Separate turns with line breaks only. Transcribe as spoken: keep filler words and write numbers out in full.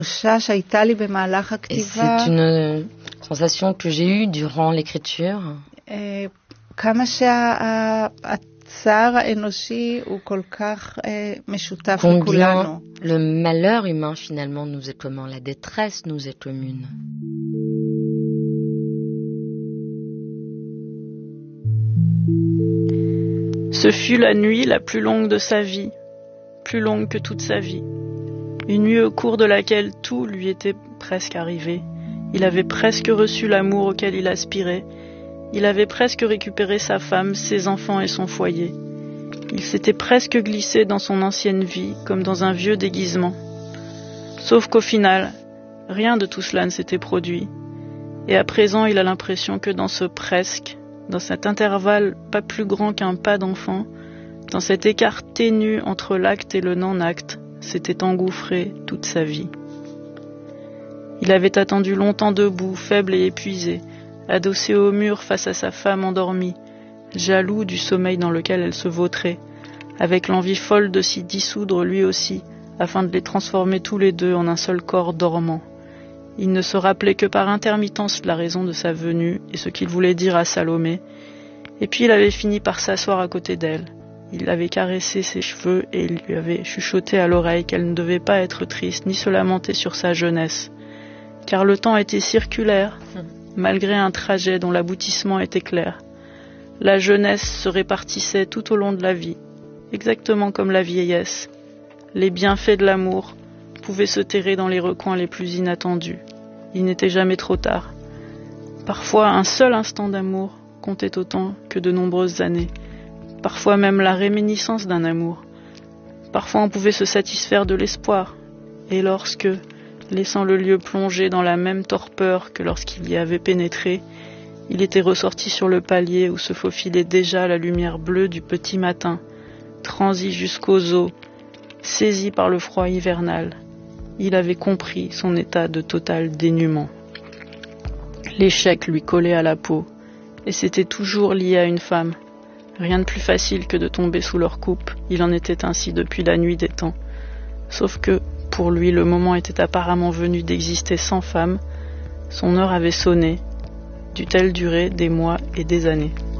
Et c'est une sensation que j'ai eue durant l'écriture. Combien le malheur humain finalement nous est commun, la détresse nous est commune.
Ce fut la nuit la plus longue de sa vie, plus longue que toute sa vie. Une nuit au cours de laquelle tout lui était presque arrivé. Il avait presque reçu l'amour auquel il aspirait. Il avait presque récupéré sa femme, ses enfants et son foyer. Il s'était presque glissé dans son ancienne vie, comme dans un vieux déguisement. Sauf qu'au final, rien de tout cela ne s'était produit. Et à présent, il a l'impression que dans ce presque, dans cet intervalle pas plus grand qu'un pas d'enfant, dans cet écart ténu entre l'acte et le non-acte, s'était engouffré toute sa vie. Il avait attendu longtemps debout, faible et épuisé, adossé au mur face à sa femme endormie, jaloux du sommeil dans lequel elle se vautrait, avec l'envie folle de s'y dissoudre lui aussi, afin de les transformer tous les deux en un seul corps dormant. Il ne se rappelait que par intermittence la raison de sa venue et ce qu'il voulait dire à Salomé, et puis il avait fini par s'asseoir à côté d'elle. Il avait caressé ses cheveux et il lui avait chuchoté à l'oreille qu'elle ne devait pas être triste ni se lamenter sur sa jeunesse, car le temps était circulaire, malgré un trajet dont l'aboutissement était clair. La jeunesse se répartissait tout au long de la vie, exactement comme la vieillesse. Les bienfaits de l'amour pouvaient se terrer dans les recoins les plus inattendus. Il n'était jamais trop tard. Parfois, un seul instant d'amour comptait autant que de nombreuses années. Parfois même la réminiscence d'un amour. Parfois on pouvait se satisfaire de l'espoir. Et lorsque, laissant le lieu plongé dans la même torpeur que lorsqu'il y avait pénétré, il était ressorti sur le palier où se faufilait déjà la lumière bleue du petit matin, transi jusqu'aux os, saisi par le froid hivernal. Il avait compris son état de total dénuement. L'échec lui collait à la peau, et c'était toujours lié à une femme. Rien de plus facile que de tomber sous leur coupe, il en était ainsi depuis la nuit des temps. Sauf que, pour lui, le moment était apparemment venu d'exister sans femme, son heure avait sonné, dut-elle durer des mois et des années.